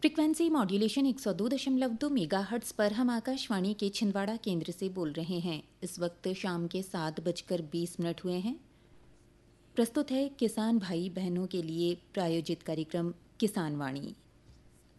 Frequency modulation 102.2 megahertz पर हम आकाशवाणी के छिंदवाड़ा केंद्र से बोल रहे हैं। इस वक्त शाम के 7:20 हुए हैं। प्रस्तुत है किसान भाई बहनों के लिए प्रायोजित कार्यक्रम किसान वाणी।